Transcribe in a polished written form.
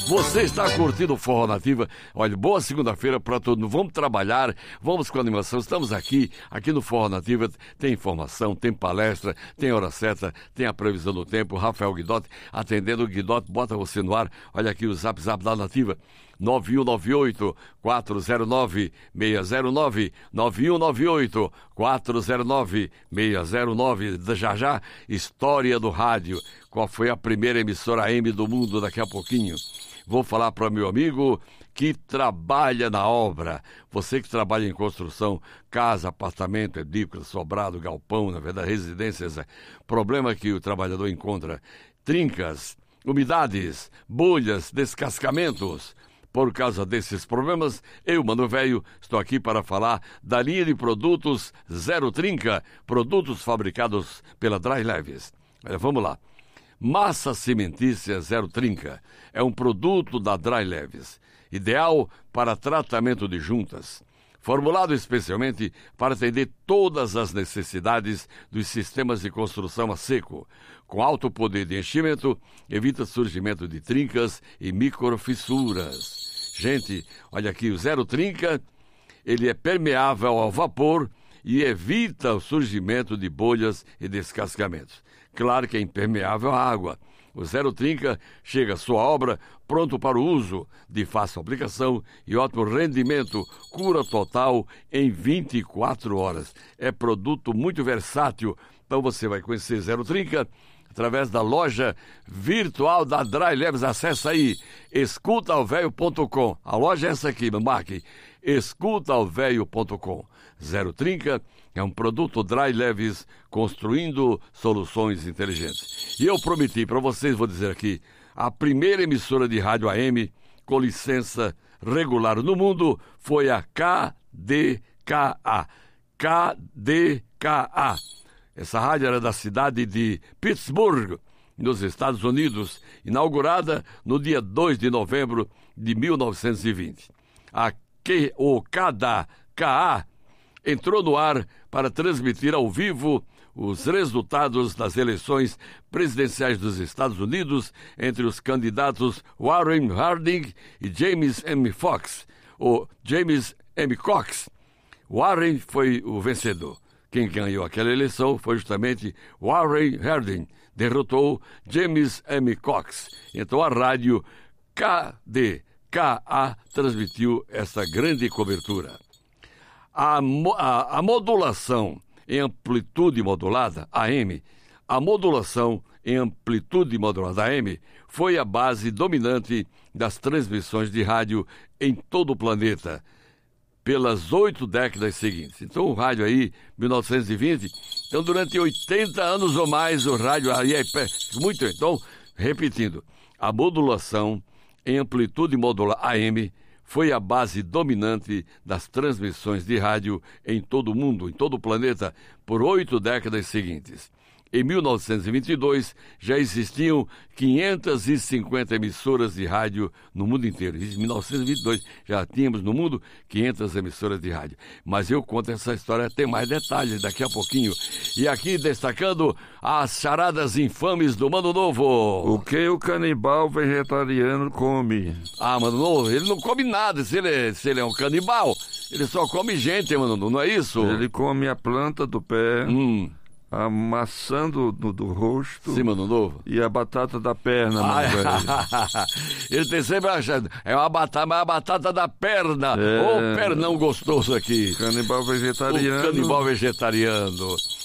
Você está curtindo o Forró Nativa? Olha, boa segunda-feira para todo mundo. Vamos trabalhar, vamos com animação. Estamos aqui no Forró Nativa. Tem informação, tem palestra, tem hora certa, tem a previsão do tempo. Rafael Guidotti atendendo o Guidotti, bota você no ar. Olha aqui o zap da Nativa. 9198-409-609, 9198-409-609. Já, história do rádio. Qual foi a primeira emissora AM do mundo? Daqui a pouquinho. Vou falar para meu amigo que trabalha na obra. Você que trabalha em construção, casa, apartamento, edícula, sobrado, galpão, na verdade, residências. Problema que o trabalhador encontra: trincas, umidades, bolhas, descascamentos. Por causa desses problemas, eu, Mano Velho, estou aqui para falar da linha de produtos Zero Trinca, produtos fabricados pela Dry Leves. Vamos lá. Massa cimentícia Zero Trinca é um produto da Dry Leves, ideal para tratamento de juntas, formulado especialmente para atender todas as necessidades dos sistemas de construção a seco. Com alto poder de enchimento, evita surgimento de trincas e microfissuras. Gente, olha aqui, o Zero Trinca, ele é permeável ao vapor e evita o surgimento de bolhas e descascamentos. Claro que é impermeável à água. O Zero Trinca chega à sua obra pronto para o uso, de fácil aplicação e ótimo rendimento, cura total em 24 horas. É produto muito versátil, então você vai conhecer Zero Trinca através da loja virtual da Dry Leves. Acesse aí, escutaovelho.com. A loja é essa aqui, marque, escutaovelho.com. Zero Trinca é um produto Dry Leves, construindo soluções inteligentes. E eu prometi para vocês, vou dizer aqui, a primeira emissora de rádio AM com licença regular no mundo foi a KDKA. KDKA. Essa rádio era da cidade de Pittsburgh, nos Estados Unidos, inaugurada no dia 2 de novembro de 1920. O KDKA entrou no ar para transmitir ao vivo os resultados das eleições presidenciais dos Estados Unidos entre os candidatos Warren Harding e James M. Fox. O James M. Cox. Warren foi o vencedor. Quem ganhou aquela eleição foi justamente Warren Harding. Derrotou James M. Cox. Então a rádio KDKA transmitiu essa grande cobertura. A modulação em amplitude modulada, AM, a modulação em amplitude modulada, AM, foi a base dominante das transmissões de rádio em todo o planeta, pelas 8 décadas seguintes. Então o rádio aí, 1920, então durante 80 anos ou mais o rádio aí é muito. Então, repetindo, a modulação em amplitude modular AM foi a base dominante das transmissões de rádio em todo o mundo, em todo o planeta, por 8 décadas seguintes. Em 1922, já existiam 550 emissoras de rádio no mundo inteiro. Em 1922, já tínhamos no mundo 500 emissoras de rádio. Mas eu conto essa história, tem mais detalhes daqui a pouquinho. E aqui destacando as charadas infames do Mano Novo. O que o canibal vegetariano come? Ah, Mano Novo, ele não come nada. Se ele é um canibal, ele só come gente, Mano Novo, não é isso? Ele come a planta do pé. A maçã do rosto. Sim, Mano Novo. E a batata da perna, mano velho. Ele tem sempre achando, é uma batata, mas a batata da perna. Ô, pernão gostoso aqui. Canibal vegetariano. O canibal vegetariano.